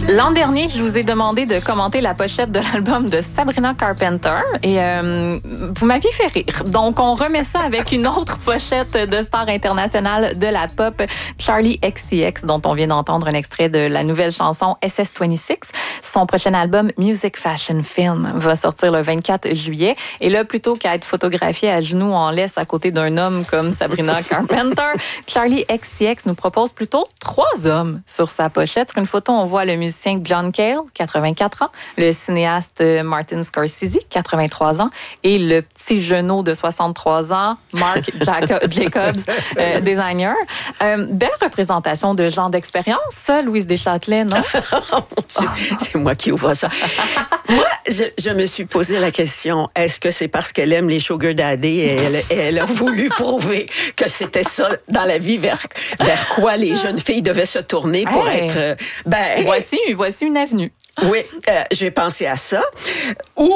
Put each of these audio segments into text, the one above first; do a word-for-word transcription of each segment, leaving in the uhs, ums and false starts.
L'an dernier, je vous ai demandé de commenter la pochette de l'album de Sabrina Carpenter et euh, vous m'aviez fait rire. Donc, on remet ça avec une autre pochette de star internationale de la pop, Charli X C X, dont on vient d'entendre un extrait de la nouvelle chanson S S vingt-six. Son prochain album, Music Fashion Film, va sortir le vingt-quatre juillet. Et là, plutôt qu'à être photographiée à genoux en laisse à côté d'un homme comme Sabrina Carpenter, Charli X C X nous propose plutôt trois hommes sur sa pochette. Sur une photo, on voit le musicien John Cale, quatre-vingt-quatre ans, le cinéaste Martin Scorsese, quatre-vingt-trois ans, et le petit genou de soixante-trois ans, Marc Jaco- Jacobs, euh, designer. Euh, belle représentation de gens d'expérience, ça, Louise Deschâtelet, non? Oh mon Dieu, c'est moi qui ouvre ça. Moi, je, je me suis posé la question, est-ce que c'est parce qu'elle aime les sugar daddy et elle, et elle a voulu prouver que c'était ça dans la vie vers, vers quoi les jeunes filles devaient se tourner pour hey. être... Ben, voici, voici une avenue. Oui, euh, j'ai pensé à ça. Ou,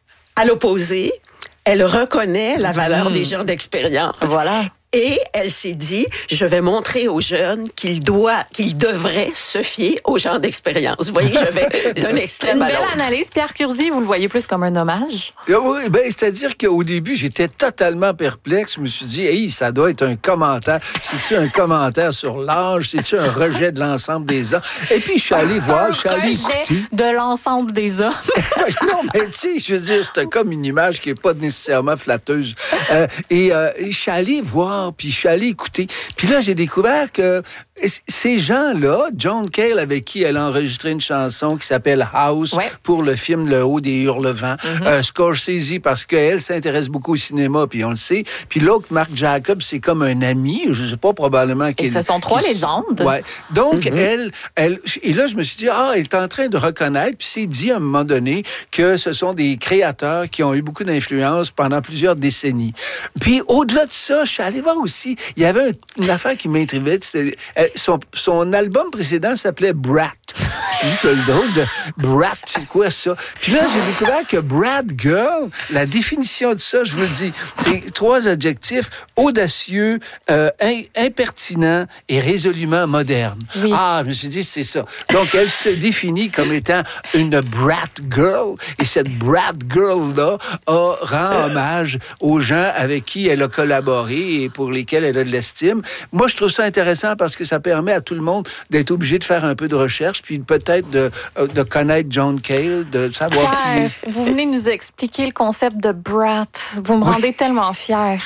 à l'opposé, elle reconnaît la valeur mmh. des gens d'expérience. Voilà. Et elle s'est dit, je vais montrer aux jeunes qu'ils doivent, qu'ils devraient se fier aux gens d'expérience. Vous voyez, je vais d'un extrême à l'autre. Une belle analyse. Pierre Curzi, vous le voyez plus comme un hommage? Oui, ben, c'est-à-dire qu'au début, j'étais totalement perplexe. Je me suis dit, hey, ça doit être un commentaire. C'est-tu un commentaire sur l'âge? C'est-tu un rejet de l'ensemble des hommes? Et puis, je suis allé voir, je suis allé écouter. De l'ensemble des hommes. Non, mais tu sais, je veux dire, c'était comme une image qui n'est pas nécessairement flatteuse. Euh, et euh, je suis allé voir, puis je suis allé écouter. Puis là, j'ai découvert que ces gens-là, John Cale, avec qui elle a enregistré une chanson qui s'appelle House ouais. pour le film Le Haut des Hurlevents. Mm-hmm. Euh, Scorsese, parce qu'elle s'intéresse beaucoup au cinéma, puis on le sait. Puis l'autre, Marc Jacobs, c'est comme un ami, je sais pas, probablement... Et ce sont trois légendes. Ouais. Donc, mm-hmm. elle, elle... Et là, je me suis dit, ah, elle est en train de reconnaître, puis c'est dit à un moment donné que ce sont des créateurs qui ont eu beaucoup d'influence pendant plusieurs décennies. Puis, au-delà de ça, je suis allé voir aussi, il y avait une affaire qui m'intriguait, c'était... Son, son album précédent s'appelait Brat. J'ai vu que le drôle de Brat, c'est quoi ça? Puis là, j'ai découvert que Brat Girl, la définition de ça, je vous le dis, c'est trois adjectifs: audacieux, euh, in, impertinent et résolument moderne. Oui. Ah, je me suis dit, c'est ça. Donc, elle se définit comme étant une Brat Girl. Et cette Brat Girl-là a, rend hommage aux gens avec qui elle a collaboré et pour lesquels elle a de l'estime. Moi, je trouve ça intéressant parce que ça permet à tout le monde d'être obligé de faire un peu de recherche, puis peut-être de, de connaître John Cale, de savoir Pierre, qui... vous venez nous expliquer le concept de Brat. Vous me rendez oui. tellement fière.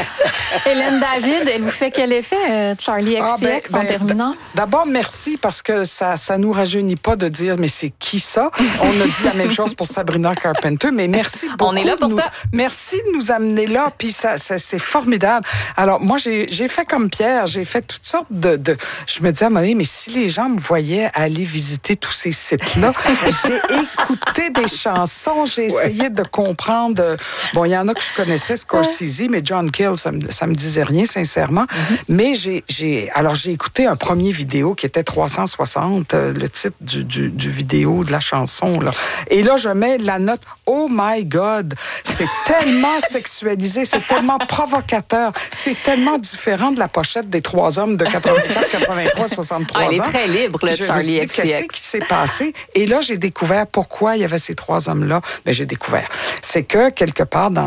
Hélène David, elle vous fait quel effet, euh, Charli X C X, ah, ben, en ben, terminant? D'abord, merci, parce que ça ça nous rajeunit pas de dire, mais c'est qui ça? On a dit la même chose pour Sabrina Carpenter, mais merci beaucoup. On est là pour nous, ça. Merci de nous amener là, puis ça, ça, c'est formidable. Alors, moi, j'ai, j'ai fait comme Pierre, j'ai fait toutes sortes de... de je me disais à un moment donné, mais si les gens me voyaient aller visiter tous ces sites-là, j'ai écouté des chansons, j'ai essayé ouais. de comprendre. Bon, il y en a que je connaissais, Scorsese, mais John Cale, ça me, ça me disait rien, sincèrement. Mm-hmm. Mais j'ai, j'ai, alors j'ai écouté un premier vidéo qui était trois cent soixante, euh, le titre du, du, du vidéo, de la chanson, là. Et là, je mets la note, oh my God, c'est tellement sexualisé, c'est tellement provocateur, c'est tellement différent de la pochette des trois hommes de quatre-vingt-quatre, quatre-vingt-trois, soixante-trois ah, ans. Elle est très libre, le Charli X C X. Qu'est-ce qui s'est passé? Et là, j'ai découvert pourquoi il y avait ces trois hommes-là. Ben, j'ai découvert. C'est que, quelque part, dans